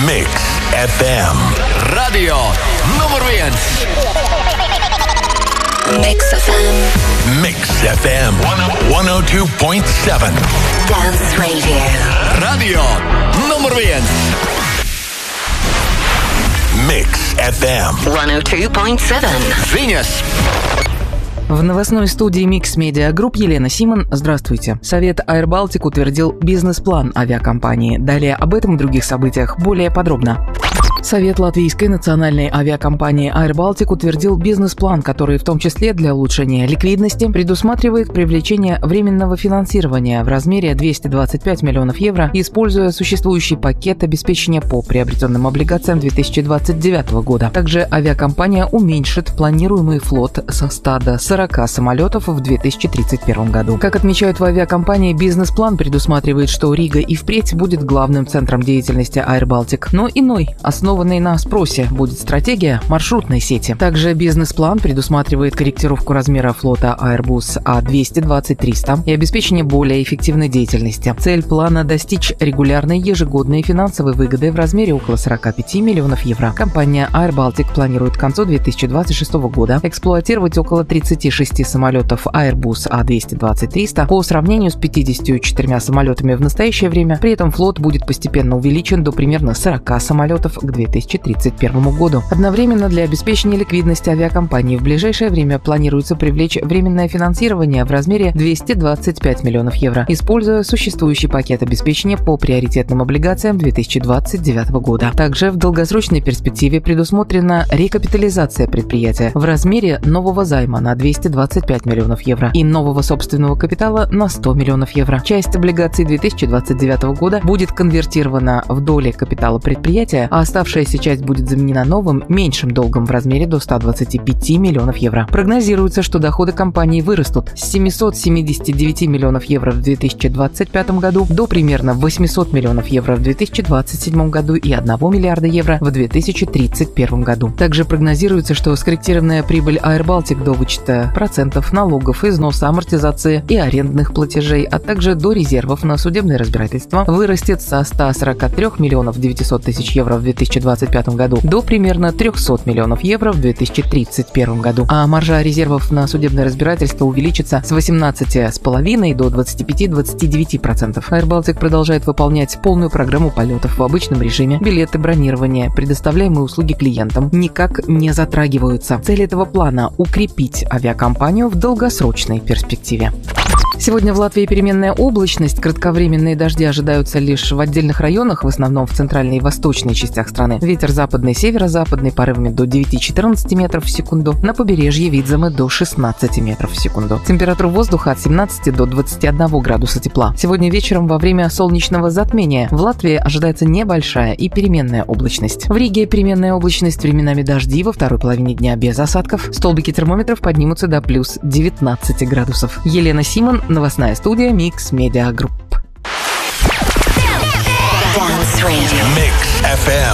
Mix FM. Radio nummer 1. Mix FM. Mix FM 102.7. Dance Radio. Radio nummer 1. Mix FM 102.7. Venus. В новостной студии Mix Media Group Елена Симон. Здравствуйте. Совет Air Baltic утвердил бизнес-план авиакомпании. Далее об этом и других событиях более подробно. Совет латвийской национальной авиакомпании Air Baltic утвердил бизнес-план, который в том числе для улучшения ликвидности предусматривает привлечение временного финансирования в размере 225 миллионов евро, используя существующий пакет обеспечения по приобретенным облигациям 2029 года. Также авиакомпания уменьшит планируемый флот со 100 до 40 самолетов в 2031 году. Как отмечают в авиакомпании, бизнес-план предусматривает, что Рига и впредь будет главным центром деятельности Air Baltic, но иной, основанной на спросе, будет стратегия маршрутной сети. Также бизнес-план предусматривает корректировку размера флота Airbus A220-300 и обеспечение более эффективной деятельности. Цель плана – достичь регулярной ежегодной финансовой выгоды в размере около 45 миллионов евро. Компания Air Baltic планирует к концу 2026 года эксплуатировать около 36 самолетов Airbus A220-300 по сравнению с 54 самолетами в настоящее время. При этом флот будет постепенно увеличен до примерно 40 самолетов к 2031 году. Одновременно для обеспечения ликвидности авиакомпании в ближайшее время планируется привлечь временное финансирование в размере 225 миллионов евро, используя существующий пакет обеспечения по приоритетным облигациям 2029 года. Также в долгосрочной перспективе предусмотрена рекапитализация предприятия в размере нового займа на 225 миллионов евро и нового собственного капитала на 100 миллионов евро. Часть облигаций 2029 года будет конвертирована в доли капитала предприятия, а оставшаяся часть будет заменена новым, меньшим долгом в размере до 125 миллионов евро. Прогнозируется, что доходы компании вырастут с 779 миллионов евро в 2025 году до примерно 800 миллионов евро в 2027 году и 1 миллиарда евро в 2031 году. Также прогнозируется, что скорректированная прибыль Air Baltic до вычета процентов, налогов, износа, амортизации и арендных платежей, а также до резервов на судебное разбирательство вырастет со 143 миллионов 900 тысяч евро в 2025 году до примерно 300 миллионов евро в 2031 году, а маржа резервов на судебное разбирательство увеличится с 18,5% до 25-29%. Air Baltic продолжает выполнять полную программу полетов в обычном режиме. Билеты, бронирование, предоставляемые услуги клиентам никак не затрагиваются. Цель этого плана – укрепить авиакомпанию в долгосрочной перспективе. Сегодня в Латвии переменная облачность, кратковременные дожди ожидаются лишь в отдельных районах, в основном в центральной и восточной частях страны. Ветер западный, северо-западный порывами до 9-14 метров в секунду, на побережье Видземы до 16 метров в секунду. Температура воздуха от 17 до 21 градуса тепла. Сегодня вечером во время солнечного затмения в Латвии ожидается небольшая и переменная облачность. В Риге переменная облачность, временами дожди, во второй половине дня без осадков. Столбики термометров поднимутся до плюс 19 градусов. Елена Симон, новостная студия Mix Media Group. Mix FM.